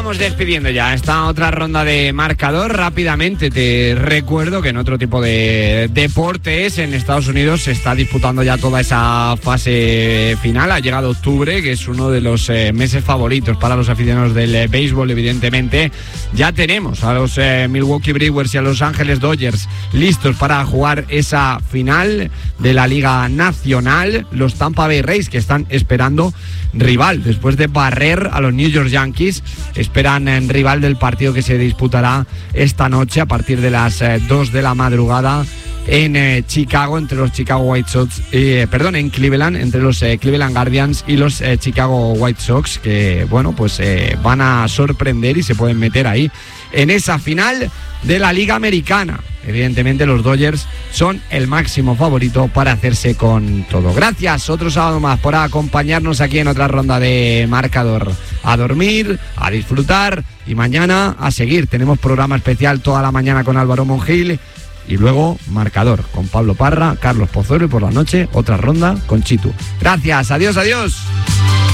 Vamos despidiendo ya esta otra ronda de marcador. Rápidamente te recuerdo que en otro tipo de deportes en Estados Unidos se está disputando ya toda esa fase final. Ha llegado octubre, que es uno de los meses favoritos para los aficionados del béisbol, evidentemente. Ya tenemos a los Milwaukee Brewers y a Los Ángeles Dodgers listos para jugar esa final de la Liga Nacional. Los Tampa Bay Rays, que están esperando rival después de barrer a los New York Yankees, esperan en rival del partido que se disputará esta noche a partir de las 2 de la madrugada en Chicago, entre los Chicago White Sox, en Cleveland, entre los Cleveland Guardians y los Chicago White Sox, que bueno, pues van a sorprender y se pueden meter ahí en esa final de la Liga Americana. Evidentemente los Dodgers son el máximo favorito para hacerse con todo. Gracias otro sábado más por acompañarnos aquí en otra ronda de marcador. A dormir, a disfrutar y mañana a seguir. Tenemos programa especial toda la mañana con Álvaro Monjil y luego marcador con Pablo Parra, Carlos Pozuelo y por la noche otra ronda con Chitu. Gracias, adiós, adiós.